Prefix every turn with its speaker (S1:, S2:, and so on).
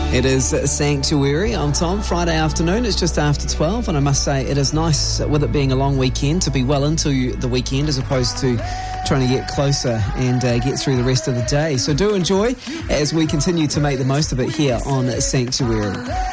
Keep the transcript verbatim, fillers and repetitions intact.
S1: It is Sanctuary. I'm Tom. Friday afternoon. It's just after twelve, and I must say it is nice, with it being a long weekend, to be well into the weekend as opposed to trying to get closer and uh, get through the rest of the day. So do enjoy as we continue to make the most of it here on Sanctuary.